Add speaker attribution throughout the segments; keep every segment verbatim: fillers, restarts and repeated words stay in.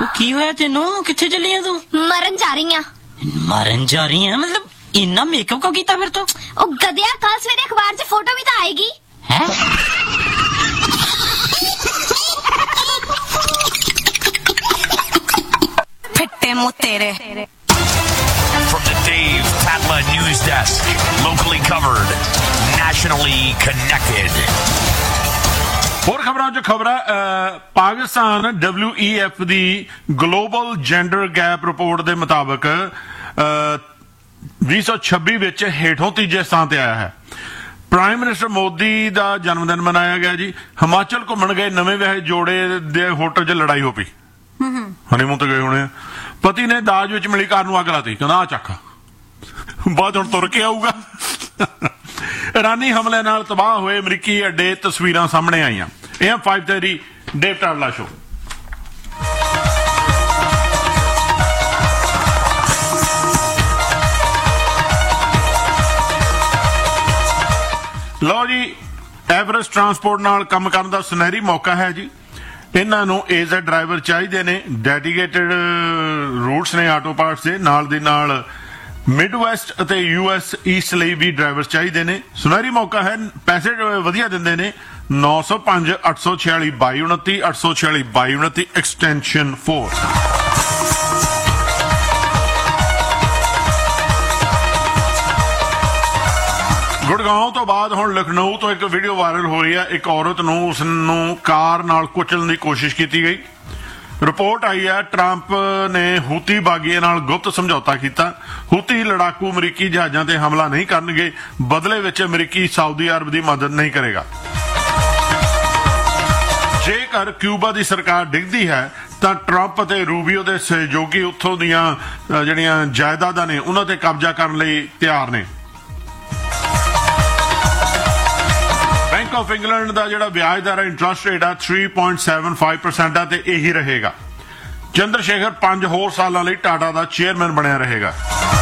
Speaker 1: की होया तेनू? किथे चली है तू?
Speaker 2: मरन जा रही हां।
Speaker 1: मरन जा रही है मतलब इन्ना मेकअप क्यों कीता फिर तो?
Speaker 2: ओ गधिया, कल सवेरे अखबार च फोटो भी तो आएगी।
Speaker 1: हैं?
Speaker 2: फिट्टे मुंह तेरे।
Speaker 3: From the Dave Tatla News Desk, locally covered, nationally connected.
Speaker 4: ਹੋਰ ਖਬਰਾਂ ਚ ਖਬਰਾਂ ਪਾਕਿਸਤਾਨ ਡਬਲਿਊ ਈ ਐਫ ਦੀ ਗਲੋਬਲ ਜੈਂਡਰ ਗੈਪ ਰਿਪੋਰਟ ਦੇ ਮੁਤਾਬਕ ਵੀਹ ਸੌ ਛੱਬੀ ਵਿੱਚ ਹੇਠੋਂ ਤੀਜੇ ਸਥਾਨ ਤੇ ਆਇਆ ਹੈ। ਪ੍ਰਾਈਮ ਮਿਨਿਸਟਰ ਮੋਦੀ ਦਾ ਜਨਮ ਦਿਨ ਮਨਾਇਆ ਗਿਆ ਜੀ। ਹਿਮਾਚਲ ਘੁੰਮਣ ਗਏ ਨਵੇਂ ਵਿਆਹੇ ਜੋੜੇ ਦੇ ਹੋਟਲ 'ਚ ਲੜਾਈ ਹੋ ਪਈ। ਹਨੀਮੂਨ ਤੇ ਗਏ ਹੋਣੇ। ਪਤੀ ਨੇ ਦਾਜ ਵਿੱਚ ਮਿਲੀ ਕਾਰ ਨੂੰ ਅੱਗ ਲਾਤੀ, ਕਹਿੰਦਾ ਆ ਚੱਕ, ਬਾਅਦ ਹੁਣ ਤੁਰ ਕੇ ਆਊਗਾ। ਇਰਾਨੀ ਹਮਲੇ ਨਾਲ ਤਬਾਹ ਹੋਏ ਅਮਰੀਕੀ ਅੱਡੇ ਤਸਵੀਰਾਂ ਸਾਹਮਣੇ ਆਈਆਂ। ਇਹ ਫਾਈਵ ਥਰਟੀ ਡੇਵ ਟਾਵਲਾ ਸ਼ੋ। ਲਓ ਜੀ, ਐਵਰੈਸਟ ਟਰਾਂਸਪੋਰਟ ਨਾਲ ਕੰਮ ਕਰਨ ਦਾ ਸੁਨਹਿਰੀ ਮੌਕਾ ਹੈ ਜੀ। ਇਹਨਾਂ ਨੂੰ ਏਜ਼ ਡਰਾਈਵਰ ਚਾਹੀਦੇ ਨੇ। ਡੈਡੀਕੇਟਡ ਰੂਟਸ ਨੇ ਆਟੋ ਪਾਰਟਸ ਦੇ ਨਾਲ ਦੀ ਨਾਲ ਮਿਡ ਵੈਸਟ ਅਤੇ ਯੂ ਐਸ ਈਸਟ ਲਈ ਵੀ ਡਰਾਈਵਰ ਚਾਹੀਦੇ ਨੇ। ਸੁਨਹਿਰੀ ਮੌਕਾ ਹੈ, ਪੈਸੇ ਵਧੀਆ ਦਿੰਦੇ ਨੇ। ਨੌ ਸੌ ਪੰਜ ਅੱਠ ਸੌ ਛਿਆਲੀ ਬਾਈ ਉਨੱਤੀ ਅੱਠ ਸੌ ਛਿਆਲੀ ਬਾਈ ਉਨੱਤੀ ਐਕਸਟੈਂਸ਼ਨ ਫੋਰ। ਗੁੜਗਾਉਂ ਤੋਂ ਬਾਅਦ ਹੁਣ ਲਖਨਊ ਤੋਂ ਇੱਕ ਵੀਡੀਓ ਵਾਇਰਲ ਹੋ ਰਹੀ ਹੈ। ਇੱਕ ਔਰਤ ਨੂੰ ਉਸ ਨੂੰ ਕਾਰ ਨਾਲ ਕੁਚਲਣ ਦੀ ਕੋਸ਼ਿਸ਼ ਕੀਤੀ ਗਈ। ਰਿਪੋਰਟ ਆਈ ਹੈ ਟਰੰਪ ਨੇ ਹੂਤੀ ਬਾਗੀਆਂ ਨਾਲ ਗੁਪਤ ਸਮਝੌਤਾ ਕੀਤਾ। ਹੂਤੀ ਲੜਾਕੂ ਅਮਰੀਕੀ ਜਹਾਜ਼ਾਂ ਤੇ ਹਮਲਾ ਨਹੀਂ ਕਰਨਗੇ, ਬਦਲੇ ਵਿੱਚ ਅਮਰੀਕੀ ਸਾਊਦੀ ਅਰਬ ਦੀ ਮਦਦ ਨਹੀਂ ਕਰੇਗਾ। ਜੇਕਰ ਕਿਊਬਾ ਦੀ ਸਰਕਾਰ ਡਿੱਗਦੀ ਹੈ ਤਾਂ ਟਰੰਪ ਅਤੇ ਰੂਬੀਓ ਦੇ ਸਹਿਯੋਗੀ ਉੱਥੋਂ ਦੀਆਂ ਜਿਹੜੀਆਂ ਜਾਇਦਾਦਾਂ ਨੇ ਉਹਨਾਂ ਤੇ ਕਬਜ਼ਾ ਕਰਨ ਲਈ ਤਿਆਰ ਨੇ। ਬੈਂਕ ਆਫ ਇੰਗਲੈਂਡ ਦਾ ਜਿਹੜਾ ਵਿਆਜ ਦਰ ਇੰਟਰਸਟ ਰੇਟ ਆ three point seven five percent ਆ ਤੇ ਇਹੀ ਰਹੇਗਾ। ਚੰਦਰ ਸ਼ੇਖਰ ਪੰਜ ਹੋਰ ਸਾਲਾਂ ਲਈ ਟਾਟਾ ਦਾ ਚੇਅਰਮੈਨ ਬਣਿਆ ਰਹੇਗਾ।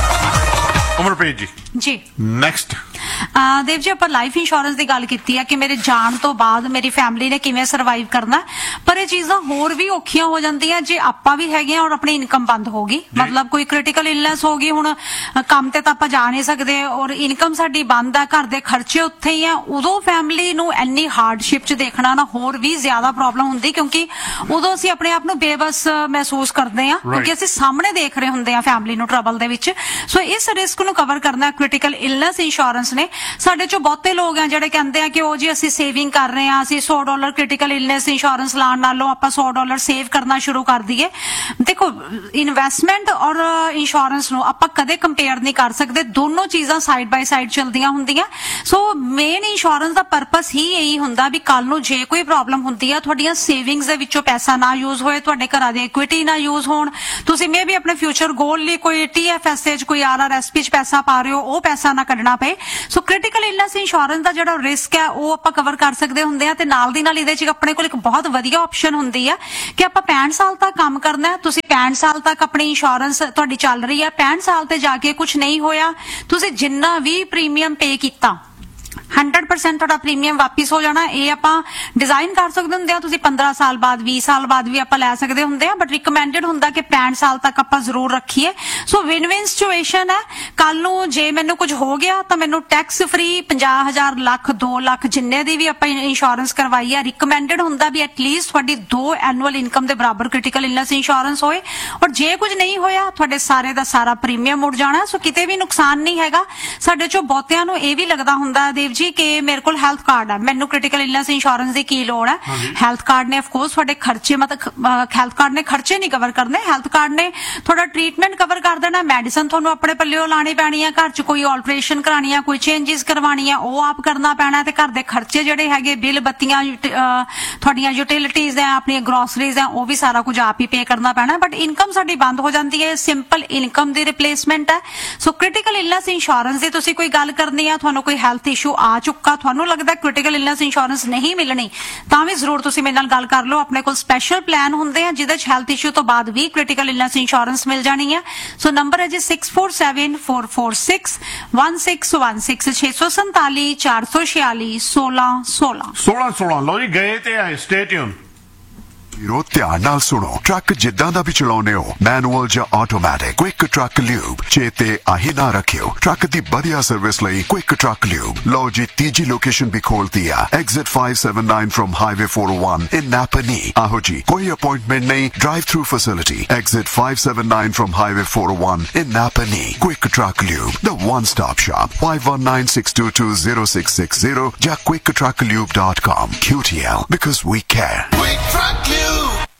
Speaker 4: ਉਮਰਪ੍ਰੀਤ ਜੀ
Speaker 5: ਜੀ
Speaker 4: ਨੈਕਸਟ।
Speaker 5: ਦੇਵ ਜੀ, ਆਪਾਂ ਲਾਈਫ ਇੰਸ਼ੋਰੈਂਸ ਦੀ ਗੱਲ ਕੀਤੀ ਹੈ ਕਿ ਮੇਰੇ ਜਾਣ ਤੋਂ ਬਾਅਦ ਮੇਰੀ ਫੈਮਿਲੀ ਨੇ ਕਿਵੇਂ ਸਰਵਾਈਵ ਕਰਨਾ, ਪਰ ਇਹ ਚੀਜ਼ਾਂ ਹੋਰ ਵੀ ਔਖੀਆਂ ਹੋ ਜਾਂਦੀਆਂ ਜੇ ਆਪਾਂ ਵੀ ਹੈਗੇ ਆ ਔਰ ਆਪਣੀ ਇਨਕਮ ਬੰਦ ਹੋ ਗਈ। ਮਤਲਬ ਕੋਈ ਕ੍ਰਿਟੀਕਲ ਇਲਨੈਸ ਹੋ ਗਈ, ਹੁਣ ਕੰਮ ਤੇ ਤਾਂ ਆਪਾਂ ਜਾ ਨਹੀਂ ਸਕਦੇ ਔਰ ਇਨਕਮ ਸਾਡੀ ਬੰਦ ਆ, ਘਰ ਦੇ ਖਰਚੇ ਉੱਥੇ ਹੀ ਆ, ਉਦੋਂ ਫੈਮਿਲੀ ਨੂੰ ਇੰਨੀ ਹਾਰਡਸ਼ਿਪ ਚ ਦੇਖਣਾ ਨਾ ਹੋਰ ਵੀ ਜ਼ਿਆਦਾ ਪ੍ਰੋਬਲਮ ਹੁੰਦੀ, ਕਿਉਂਕਿ ਉਦੋਂ ਅਸੀਂ ਆਪਣੇ ਆਪ ਨੂੰ ਬੇਬਸ ਮਹਿਸੂਸ ਕਰਦੇ ਆ ਕਿਉਂਕਿ ਅਸੀਂ ਸਾਹਮਣੇ ਦੇਖ ਰਹੇ ਹੁੰਦੇ ਆ ਫੈਮਿਲੀ ਨੂੰ ਟਰਬਲ ਦੇ ਵਿੱਚ। ਸੋ ਇਸ ਰਿਸਕ ਨੂੰ ਕਵਰ ਕਰਨਾ ਕ੍ਰਿਟੀਕਲ ਇਲਨੈਸ ਇੰਸ਼ੋਰੈਂਸ ਨੇ। ਸਾਡੇ ਚੋਂ ਬਹੁਤੇ ਲੋਕ ਆ ਜਿਹੜੇ ਕਹਿੰਦੇ ਆ ਕਿ ਉਹ ਜੀ ਅਸੀਂ ਸੇਵਿੰਗ ਕਰ ਰਹੇ ਆ, ਅਸੀਂ ਸੌ ਡਾਲਰ ਕ੍ਰਿਟੀਕਲ ਇਲਨੈਸ ਇੰਸ਼ੋਰੈਂਸ ਲਾਉਣ ਨਾਲੋਂ ਆਪਾਂ ਸੌ ਡਾਲਰ ਸੇਵ ਕਰਨਾ ਸ਼ੁਰੂ ਕਰ ਦਈਏ। ਦੇਖੋ, ਇਨਵੈਸਟਮੈਂਟ ਔਰ ਇੰਸ਼ੋਰੈਂਸ ਨੂੰ ਆਪਾਂ ਕਦੇ ਕੰਪੇਅਰ ਨਹੀਂ ਕਰ ਸਕਦੇ, ਦੋਨੋਂ ਚੀਜ਼ਾਂ ਸਾਈਡ ਬਾਈ ਸਾਈਡ ਚੱਲਦੀਆਂ ਹੁੰਦੀਆਂ। ਸੋ ਮੇਨ ਇੰਸ਼ੋਰੈਂਸ ਦਾ ਪਰਪਸ ਹੀ ਇਹੀ ਹੁੰਦਾ ਵੀ ਕੱਲ ਨੂੰ ਜੇ ਕੋਈ ਪ੍ਰੋਬਲਮ ਹੁੰਦੀ ਆ ਤੁਹਾਡੀਆਂ ਸੇਵਿੰਗਸ ਦੇ ਵਿੱਚੋਂ ਪੈਸਾ ਨਾ ਯੂਜ਼ ਹੋਏ, ਤੁਹਾਡੇ ਘਰਾਂ ਦੀ ਇਕੁਇਟੀ ਨਾ ਯੂਜ਼ ਹੋਣ, ਤੁਸੀਂ ਮੇ ਵੀ ਆਪਣੇ ਫਿਊਚਰ ਗੋਲ ਲਈ ਕੋਈ ਟੀ ਐਫ ਐਸ ਚ ਕੋਈ ਆਰ ਆਰ ਐਸ ਪੀ ਚ ਪੈਸਾ ਪਾ ਰਹੇ ਹੋ, ਉਹ ਪੈਸਾ ਨਾ ਕੱਢਣਾ ਪਏ। ਸੋ ਕ੍ਰਿਟੀਕਲ ਇਲਨੈਸ ਇੰਸ਼ੋਰੈਂਸ ਦਾ ਜਿਹੜਾ ਰਿਸਕ ਹੈ ਉਹ ਆਪਾਂ ਕਵਰ ਕਰ ਸਕਦੇ ਹੁੰਦੇ ਆ। ਤੇ ਨਾਲ ਦੀ ਨਾਲ ਇਹਦੇ ਚ ਆਪਣੇ ਕੋਲ ਇੱਕ ਬਹੁਤ ਵਧੀਆ ਆਪਸ਼ਨ ਹੁੰਦੀ ਆ ਕਿ ਆਪਾਂ ਪੈਂਹਠ ਸਾਲ ਤੱਕ ਕੰਮ ਕਰਨਾ। ਤੁਸੀਂ ਪੈਂਹਠ ਸਾਲ ਤੱਕ ਆਪਣੀ ਇੰਸ਼ੋਰੈਂਸ ਤੁਹਾਡੀ ਚੱਲ ਰਹੀ ਹੈ, ਪੈਂਹਠ ਸਾਲ ਤੇ ਜਾ ਕੇ ਕੁਝ ਨਹੀਂ ਹੋਇਆ, ਤੁਸੀਂ ਜਿੰਨਾ ਵੀ ਪ੍ਰੀਮੀਅਮ ਪੇ ਕੀਤਾ हंड्रेड परसेंट ਤੁਹਾਡਾ ਪ੍ਰੀਮੀਅਮ ਵਾਪਿਸ ਹੋ ਜਾਣਾ। ਇਹ ਆਪਾਂ ਡਿਜ਼ਾਈਨ ਕਰ ਸਕਦੇ ਹੁੰਦੇ ਆ, ਤੁਸੀਂ ਪੰਦਰਾਂ ਸਾਲ ਬਾਅਦ ਵੀਹ ਸਾਲ ਬਾਅਦ ਵੀ ਆਪਾਂ ਲੈ ਸਕਦੇ ਹੁੰਦੇ ਆ, ਬਟ ਰਿਕਮੈਂਡਡ ਹੁੰਦਾ ਕਿ ਪੈਂਹਠ ਸਾਲ ਤੱਕ ਆਪਾਂ ਜ਼ਰੂਰ ਰੱਖੀਏ। ਸੋ ਵਿਨ ਵਿਨ ਸਿਚੁਏਸ਼ਨ ਹੈ। ਕੱਲ ਨੂੰ ਜੇ ਮੈਨੂੰ ਕੁਝ ਹੋ ਗਿਆ ਤਾਂ ਮੈਨੂੰ ਟੈਕਸ ਫ੍ਰੀ ਪੰਜਾਹ ਹਜ਼ਾਰ ਲੱਖ ਦੋ ਲੱਖ ਜਿੰਨੇ ਦੀ ਵੀ ਆਪਾਂ ਇੰਸ਼ੋਰੈਂਸ ਕਰਵਾਈ ਹੈ, ਰਿਕਮੈਂਡਡ ਹੁੰਦਾ ਵੀ ਐਟਲੀਸਟ ਤੁਹਾਡੀ ਦੋ ਐਨੂਅਲ ਇਨਕਮ ਦੇ ਬਰਾਬਰ ਕ੍ਰਿਟੀਕਲ ਇਲਨੈਸ ਇੰਸ਼ੋਰੈਂਸ ਹੋਏ। ਔਰ ਜੇ ਕੁਝ ਨਹੀਂ ਹੋਇਆ ਤੁਹਾਡੇ ਸਾਰੇ ਦਾ ਸਾਰਾ ਪ੍ਰੀਮੀਅਮ ਉੱਡ ਜਾਣਾ। ਸੋ ਕਿਤੇ ਵੀ ਨੁਕਸਾਨ ਨਹੀਂ ਹੈਗਾ। ਸਾਡੇ ਚੋਂ ਬਹੁਤਿਆਂ ਨੂੰ ਇਹ ਵੀ ਲੱਗਦਾ ਹੁੰਦਾ ਦੇਵ ਜੀ ਕਿ ਮੇਰੇ ਕੋਲ ਹੈਲਥ ਕਾਰਡ ਹੈ, ਮੈਨੂੰ ਕ੍ਰਿਟੀਕਲ ਇਲਨੈਸ ਇੰਸ਼ੋਰੈਂਸ ਦੀ ਕੀ ਲੋੜ ਹੈ। ਹੈਲਥ ਕਾਰਡ ਨੇ ਅਫਕੋਰਸ ਤੁਹਾਡੇ ਖਰਚੇ ਮਤਲਬ ਹੈਲਥ ਕਾਰਡ ਨੇ ਖਰਚੇ ਨਹੀਂ ਕਵਰ ਕਰਨੇ, ਹੈਲਥ ਕਾਰਡ ਨੇ ਤੁਹਾਡਾ ਟ੍ਰੀਟਮੈਂਟ ਕਵਰ ਕਰ ਦੇਣਾ, ਮੈਡੀਸਨ ਤੁਹਾਨੂੰ ਆਪਣੇ ਪੱਲਿਓਂ ਲਾਣੀ ਪੈਣੀ ਹੈ, ਘਰ 'ਚ ਕੋਈ ਆਲਟਰੇਸ਼ਨ ਕਰਾਣੀ ਆ, ਕੋਈ ਚੇਂਜਿਸ ਕਰਵਾਣੀ ਆ, ਉਹ ਆਪ ਕਰਨਾ ਪੈਣਾ। ਤੇ ਘਰ ਦੇ ਖਰਚੇ ਜਿਹੜੇ ਹੈਗੇ ਬਿੱਲ ਬੱਤੀਆਂ ਤੁਹਾਡੀਆਂ ਯੂਟਿਲਿਟੀਜ਼ ਹੈ, ਆਪਣੀਆਂ ਗਰੋਸਰੀਜ਼ ਹੈ, ਉਹ ਵੀ ਸਾਰਾ ਕੁਝ ਆਪ ਹੀ ਪੇ ਕਰਨਾ ਪੈਣਾ। ਬਟ ਇਨਕਮ ਸਾਡੀ ਬੰਦ ਹੋ ਜਾਂਦੀ ਹੈ, ਸਿੰਪਲ ਇਨਕਮ ਦੀ ਰਿਪਲੇਸਮੈਂਟ ਹੈ। ਸੋ ਕ੍ਰਿਟੀਕਲ ਇਲਨੈਸ ਇੰਸ਼ੋਰੈਂਸ ਦੀ ਤੁਸੀਂ ਕੋਈ ਗੱਲ ਕਰਨੀ ਆ, ਤੁਹਾਨੂੰ ਕੋਈ ਹੈਲਥ ਇਸ਼ੂ ਆ ਚੁੱਕਾ, ਤੁਹਾਨੂੰ ਲੱਗਦਾ ਕ੍ਰਿਟੀਕਲ ਇਲਨੈਸ ਇੰਸ਼ੋਰੈਂਸ ਨਹੀਂ ਮਿਲਣੀ, ਤਾਂ ਵੀ ਜ਼ਰੂਰ ਤੁਸੀਂ ਮੇਰੇ ਨਾਲ ਗੱਲ ਕਰ ਲਓ। ਆਪਣੇ ਕੋਲ ਸਪੈਸ਼ਲ ਪਲਾਨ ਹੁੰਦੇ ਆ ਜਿਹਦੇ 'ਚ ਹੈਲਥ ਇਸ਼ੂ ਤੋਂ ਬਾਅਦ ਵੀ ਕ੍ਰਿਟੀਕਲ ਇਲਨੈਸ ਇੰਸ਼ੋਰੈਂਸ ਮਿਲ ਜਾਣੀ ਹੈ। ਸੋ ਨੰਬਰ ਹੈ G six four seven four four six one six one six ਛੇ ਸੌ ਸੰਤਾਲੀ ਚਾਰ ਸੌ ਛਿਆਲੀ ਸੋਲਾਂ ਸੋਲਾਂ
Speaker 4: ਸੋਲਾਂ ਸੋਲਾਂ। ਲਓ ਜੀ, ਗਏ ਤੇ ਆਏ, ਸਟੇ ਟਿਊਨ।
Speaker 6: ਵੀਰੋ ਧਿਆਨ ਨਾਲ ਸੁਣੋ ਟਰੱਕ ਜਿੱਦਾਂ ਦਾ ਵੀ ਚਲਾਉਨੇ ਹੋ ਮੈਨੂਅਲ ਜਾਂ ਆਟੋਮੈਟਿਕ ਕੁਇਕ ਟਰੱਕ ਲਿਊਬ ਚੇਤੇ ਆਹੀ ਨਾ ਰੱਖਿਓ ਟਰੱਕ ਦੀ ਵਧੀਆ ਸਰਵਿਸ ਲਈ ਕੁਇਕ ਟਰੱਕ ਲਿਊਬ ਲਓ ਜੀ ਤੀਜੀ ਲੋਕੇਸ਼ਨ ਵੀ ਖੋਲਤੀ ਆ exit five seventy-nine from highway four oh one in Napanee ਆਹੋ ਜੀ ਕੋਈ ਅਪਾਇੰਟਮੈਂਟ ਨਹੀਂ drive through facility exit five seventy-nine from highway four oh one in Napanee quick truck lube the one stop shop five one nine six two two zero six six zero ਜਾਂ quick truck lube dot com Q T L because we care Quick Truck Lube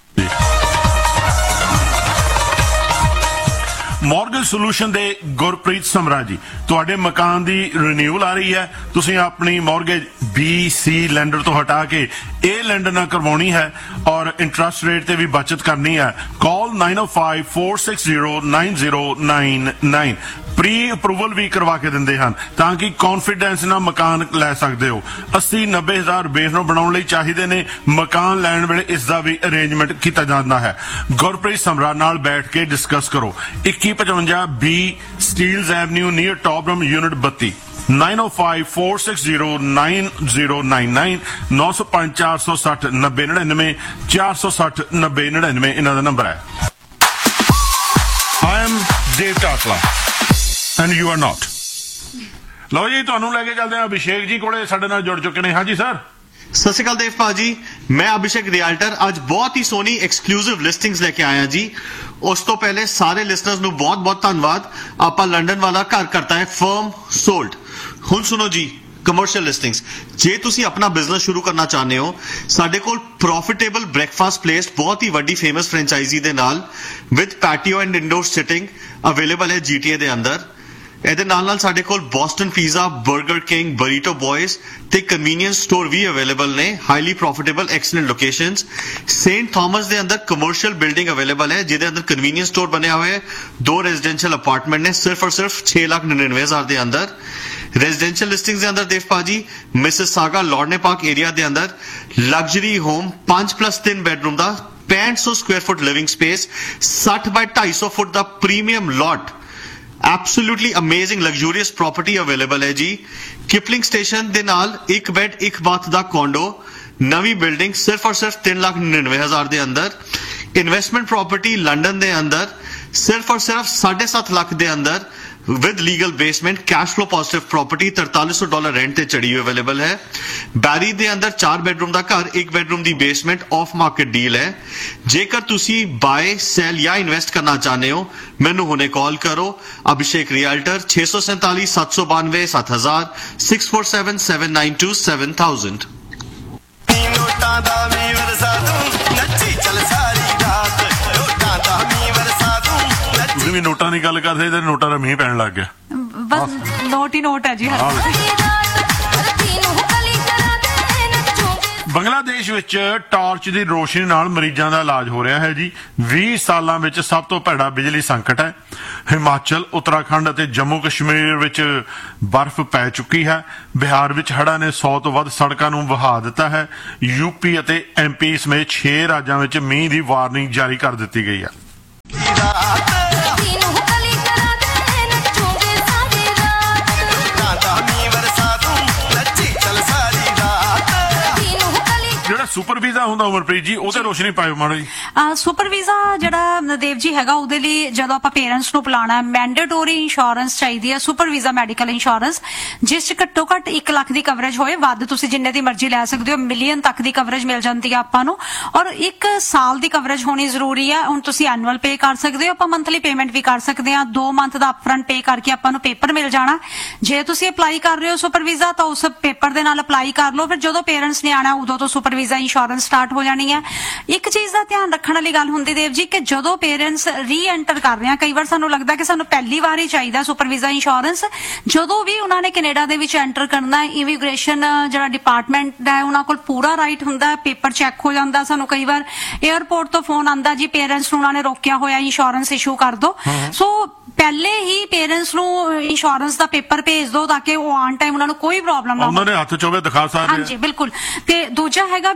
Speaker 4: mortgage solution ਦੇ ਗੁਰਪ੍ਰੀਤ ਸਮਰਾ ਜੀ ਤੁਹਾਡੇ ਮਕਾਨ ਦੀ renewal ਆ ਰਹੀ ਹੈ ਤੁਸੀਂ ਆਪਣੀ ਮਾਰਗੇਜ ਬੀ ਸੀ ਲੈਂਡਰ ਤੋਂ ਹਟਾ ਕੇ ਇਹ ਲੈਂਡਰ ਨਾਲ ਕਰਵਾਉਣੀ ਹੈ ਔਰ ਇੰਟਰਸਟ ਰੇਟ ਤੇ ਵੀ ਬਚਤ ਕਰਨੀ ਹੈ ਕਾਲ nine oh five four six zero nine zero nine nine pre approval ਵੀ ਕਰਵਾ ਕੇ ਦਿੰਦੇ ਹਨ ਤਾਂ ਕਿ ਕੌਨਫੀਡੈਂਸ ਨਾਲ ਮਕਾਨ ਲੈ ਸਕਦੇ ਹੋ अस्सी नब्बे ਹਜ਼ਾਰ ਬੇਸ ਨੂੰ ਬਣਾਉਣ ਲਈ ਚਾਹੀਦੇ ਨੇ ਮਕਾਨ ਲੈਣ ਵੇਲੇ ਇਸ ਦਾ ਵੀ ਅਰੇਂਜਮੈਂਟ ਕੀਤਾ ਜਾਂਦਾ ਹੈ ਗੁਰਪ੍ਰੀਤ ਸਮਰਾ ਨਾਲ ਬੈਠ ਕੇ ਡਿਸਕਸ ਕਰੋ twenty fifty B ਸਟੀਲਜ਼ avenue near ਟੌਪਰਮ unit thirty nine oh five four six zero nine zero nine nine nine oh five four six zero ninety ninety-nine four six zero ninety ninety-nine ਇਹਨਾਂ ਦਾ number ਹੈ I am Dave Tatla and you are not ਲਓ ਜੀ ਤੁਹਾਨੂੰ ਲੈ ਕੇ ਚੱਲਦੇ ਹਾਂ ਅਭਿਸ਼ੇਕ ਜੀ ਕੋਲੇ ਸਾਡੇ ਨਾਲ ਜੁੜ ਚੁੱਕੇ ਨੇ ਹਾਂਜੀ ਸਰ
Speaker 7: ਸਤਿ ਸ਼੍ਰੀ ਅਕਾਲ ਦੇਵ ਭਾਜੀ ਮੈਂ ਅਭਿਸ਼ੇਕ ਰਿਐਲਟਰ ਅੱਜ ਬਹੁਤ ਹੀ ਸੋਹਣੀ ਐਕਸਕਲੂਸਿਵ ਲਿਸਟਿੰਗਸ ਲੈ ਕੇ ਆਇਆ ਜੀ ਉਸ ਤੋਂ ਪਹਿਲੇ ਸਾਰੇ ਲਿਸਨਰਸ ਨੂੰ ਬਹੁਤ ਬਹੁਤ ਧੰਨਵਾਦ ਆਪਾਂ ਲੰਡਨ ਵਾਲਾ ਘਰ ਕਰਤਾ ਹੈ ਫਰਮ ਸੋਲਡ ਹੁਣ ਸੁਣੋ ਜੀ ਕਮਰਸ਼ੀਅਲ ਲਿਸਟਿੰਗਸ ਜੇ ਤੁਸੀਂ ਆਪਣਾ ਬਿਜ਼ਨਸ ਸ਼ੁਰੂ ਕਰਨਾ ਚਾਹੁੰਦੇ ਹੋ ਸਾਡੇ ਕੋਲ ਪ੍ਰੋਫਿਟੇਬਲ ਬ੍ਰੇਕਫਾਸਟ ਪਲੇਸ ਬਹੁਤ ਹੀ ਵੱਡੀ ਫੇਮਸ ਫਰੈਂਚਾਈਜ਼ੀ ਦੇ ਨਾਲ with patio and indoor sitting available ਹੈ ਜੀਟੀਏ ਦੇ ਅੰਦਰ ਇਹਦੇ ਨਾਲ ਨਾਲ ਸਾਡੇ ਕੋਲ ਬੋਸਟਨ ਪੀਜ਼ਾ 버ਗਰ ਕਿੰਗ ਬਰੀਟੋ ਬॉयਜ਼ ਤੇ ਕਨਵੀਨੀਅੰਸ ਸਟੋਰ ਵੀ ਅਵੇਲੇਬਲ ਨੇ highly profitable excellent locations Saint Thomas ਦੇ ਅੰਦਰ ਕਮਰਸ਼ੀਅਲ ਬਿਲਡਿੰਗ ਅਵੇਲੇਬਲ ਹੈ ਜਿਹਦੇ ਅੰਦਰ ਕਨਵੀਨੀਅੰਸ ਸਟੋਰ ਬਣਿਆ ਹੋਇਆ ਹੈ ਦੋ ਰੈਜ਼ੀਡੈਂਸ਼ੀਅਲ ਅਪਾਰਟਮੈਂਟ ਨੇ ਸਿਰਫ ਔਰ ਸਿਰਫ six lakh ninety-nine ਹਜ਼ਾਰ ਦੇ ਅੰਦਰ ਰੈਜ਼ੀਡੈਂਸ਼ੀਅਲ ਲਿਸਟਿੰਗਸ ਦੇ ਅੰਦਰ ਦੇਵ ਭਾਜੀ ਮਿਸਿਸਾਗਾ ਲਾਰਨੇ ਪਾਰਕ ਏਰੀਆ ਦੇ ਅੰਦਰ luxury home five plus three bedroom the sixty hundred Square foot living space sixty by two fifty foot the premium lot Absolutely amazing luxurious property available ਹੈ ਜੀ Kipling station ਦੇ ਨਾਲ ਇੱਕ bed ਇੱਕ bath ਦਾ ਕੋਂਡੋ ਨਵੀਂ building ਸਿਰਫ ਔਰ ਸਿਰਫ three lakh ninety-nine ਹਜ਼ਾਰ ਦੇ ਅੰਦਰ ਇਨਵੈਸਟਮੈਂਟ ਪ੍ਰਾਪਰਟੀ ਲੰਡਨ ਦੇ ਅੰਦਰ ਸਿਰਫ ਔਰ ਸਿਰਫ seven point five ਲੱਖ ਦੇ ਅੰਦਰ with legal basement cash flow positive property thirty-four hundred dollar rent ਤੇ ਚੜੀ ਹੋਈ ਅਵੇਲੇਬਲ ਹੈ ਬੈਰੀ ਦੇ ਅੰਦਰ ਚਾਰ ਬੈਡਰੂਮ ਦਾ ਘਰ ਇੱਕ bedroom the basement of market deal ਹੈ ਜੇਕਰ ਤੁਸੀਂ ਬਾਏ ਸੈਲ ਜਾਂ ਇਨਵੈਸਟ ਕਰਨਾ ਚਾਹੁੰਦੇ ਹੋ ਮੈਨੂੰ ਹੁਣੇ ਕਾਲ ਕਰੋ Abhishek realtor six seven seven seven two nine seven thousand six four seven seven nine two seven thousand
Speaker 8: ਨੋਟਾਂ ਦਾ ਵੀ ਵਰਸਾ ਦੂੰ ਨੱਚੀ ਚੱਲ ਸਾਰੀ ਰਾਤ ਨੋਟਾਂ ਦਾ ਵੀ ਵਰਸਾ ਦੂੰ
Speaker 4: ਤੁਸੀਂ ਵੀ ਨੋਟਾਂ ਦੀ ਗੱਲ ਕਰਦੇ ਤੇ ਨੋਟਾਂ ਦਾ ਮੀਂਹ ਪੈਣ ਲੱਗ ਗਿਆ
Speaker 5: ਬਸ ਨੋਟ ਹੀ ਨੋਟ ਹੈ ਜੀ ਹਰ
Speaker 4: ਬੰਗਲਾਦੇਸ਼ ਵਿੱਚ ਟਾਰਚ ਦੀ ਰੋਸ਼ਨੀ ਨਾਲ ਮਰੀਜ਼ਾਂ ਦਾ ਇਲਾਜ ਹੋ ਰਿਹਾ ਹੈ ਜੀ ਵੀਹ ਸਾਲਾਂ ਵਿੱਚ ਸਭ ਤੋਂ ਭੈੜਾ ਬਿਜਲੀ ਸੰਕਟ ਹੈ ਹਿਮਾਚਲ ਉੱਤਰਾਖੰਡ ਅਤੇ ਜੰਮੂ ਕਸ਼ਮੀਰ ਵਿੱਚ ਬਰਫ਼ ਪੈ ਚੁੱਕੀ ਹੈ ਬਿਹਾਰ ਵਿੱਚ ਹੜ੍ਹਾਂ ਨੇ ਸੌ ਤੋਂ ਵੱਧ ਸੜਕਾਂ ਨੂੰ ਵਹਾ ਦਿੱਤਾ ਹੈ ਯੂਪੀ ਅਤੇ ਐਮਪੀ ਸਮੇਤ ਛੇ ਰਾਜਾਂ ਵਿੱਚ ਮੀਂਹ ਦੀ ਵਾਰਨਿੰਗ ਜਾਰੀ ਕਰ ਦਿੱਤੀ ਗਈ ਹੈ ਜਿਹੜਾ ਸੁਪਰ ਵੀਜ਼ਾ ਹੁੰਦਾ ਉਮਰਪ੍ਰੀਤ ਜੀ ਉਹ ਤੇ ਰੋਸ਼ਨੀ ਪਾਇਓ ਮਾੜਾ ਜੀ
Speaker 5: ਸੁਪਰ ਵੀਜ਼ਾ ਜਿਹੜਾ ਦੇਵ ਜੀ ਹੈਗਾ ਉਹਦੇ ਲਈ ਜਦੋਂ ਆਪਾਂ ਪੇਰੈਂਟਸ ਨੂੰ ਬੁਲਾਣਾ ਹੈ ਮੈਂਡੇਟੋਰੀ ਇੰਸ਼ੋਰੈਂਸ ਚਾਹੀਦੀ ਹੈ ਸੁਪਰ ਵੀਜ਼ਾ ਮੈਡੀਕਲ ਇੰਸ਼ੋਰੈਂਸ ਜਿਸ ਚ ਘੱਟੋ ਘੱਟ ਇੱਕ ਲੱਖ ਦੀ ਕਵਰੇਜ ਹੋਏ ਵੱਧ ਤੁਸੀਂ ਜਿੰਨੇ ਦੀ ਮਰਜ਼ੀ ਲੈ ਸਕਦੇ ਹੋ ਮਿਲੀਅਨ ਤੱਕ ਦੀ ਕਵਰੇਜ ਮਿਲ ਜਾਂਦੀ ਹੈ ਆਪਾਂ ਨੂੰ ਔਰ ਇੱਕ ਸਾਲ ਦੀ ਕਵਰੇਜ ਹੋਣੀ ਜ਼ਰੂਰੀ ਹੈ ਹੁਣ ਤੁਸੀਂ ਐਨੂਅਲ ਪੇ ਕਰ ਸਕਦੇ ਹੋ ਆਪਾਂ ਮੰਥਲੀ ਪੇਮੈਂਟ ਵੀ ਕਰ ਸਕਦੇ ਹਾਂ ਦੋ ਮੰਥ ਦਾ ਅਪਫਰੰਟ ਪੇ ਕਰਕੇ ਆਪਾਂ ਨੂੰ ਪੇਪਰ ਮਿਲ ਜਾਣਾ ਜੇ ਤੁਸੀਂ ਅਪਲਾਈ ਕਰ ਰਹੇ ਹੋ ਸੁਪਰ ਵੀਜ਼ਾ ਤਾਂ ਉਸ ਪੇਪਰ ਦੇ ਨਾਲ ਅਪਲਾਈ ਕਰ ਲਓ ਫਿਰ ਜਦੋਂ ਪੇਰੈਂਟਸ ਨੇ ਆਣਾ ਉਦੋਂ ਤੋਂ ਸੁਪਰ ਵੀਜ਼ਾ ਇੰਸ਼ੋਰੈਂਸ ਸਟਾਰਟ ਹੋ ਜਾਣੀ ਹੈ ਇੱਕ ਚੀਜ਼ ਦਾ ਧਿਆਨ ਰੱਖਣ ਵਾਲੀ ਗੱਲ ਹੁੰਦੀ ਦੇਵ ਜੀ ਕਿ ਜਦੋਂ ਪੇਰੈਂਟਸ ਰੀ ਐਂਟਰ ਕਰ ਰਹੇ ਆ ਕਈ ਵਾਰ ਸਾਨੂੰ ਲੱਗਦਾ ਕਿ ਸਾਨੂੰ ਪਹਿਲੀ ਵਾਰ ਹੀ ਚਾਹੀਦਾ ਸੁਪਰ ਵੀਜ਼ਾ ਇੰਸ਼ੋਰੈਂਸ ਜਦੋਂ ਵੀ ਉਹਨਾਂ ਨੇ ਕੈਨੇਡਾ ਦੇ ਵਿੱਚ ਐਂਟਰ ਕਰਨਾ ਇਮੀਗ੍ਰੇਸ਼ਨ ਜਿਹੜਾ ਡਿਪਾਰਟਮੈਂਟ ਹੈ ਉਹਨਾਂ ਕੋਲ ਪੂਰਾ ਰਾਈਟ ਹੁੰਦਾ ਪੇਪਰ ਚੈੱਕ ਹੋ ਜਾਂਦਾ ਸਾਨੂੰ ਕਈ ਵਾਰ 에ਅਰਪੋਰਟ ਤੋਂ ਫੋਨ ਆਂਦਾ ਜੀ ਪੇਰੈਂਟਸ ਨੂੰ ਉਹਨਾਂ ਨੇ ਰੋਕਿਆ ਹੋਇਆ ਇੰਸ਼ੋਰੈਂਸ ਇਸ਼ੂ ਕਰ ਦਿਓ ਸੋ ਪਹਿਲੇ ਹੀ ਪੇਰੈਂਟਸ ਨੂੰ ਇੰਸ਼ੋਰੈਂਸ ਦਾ ਪੇਪਰ ਭੇਜ ਦਿਓ ਤਾਂ ਕਿ ਉਹ ਆਨ ਟਾਈਮ ਉਹਨਾਂ ਨੂੰ ਕੋਈ ਪ੍ਰੋਬਲਮ ਨਾ ਹੋਵੇ
Speaker 4: ਉਹਨਾਂ ਦੇ ਹੱਥ ਚ ਹੋਵੇ ਦਿਖਾ ਸਕਦੇ
Speaker 5: ਹਾਂਜੀ ਬਿਲਕੁਲ ਤੇ ਦੂਜਾ ਹੈਗਾ ਵੀ ਜੇ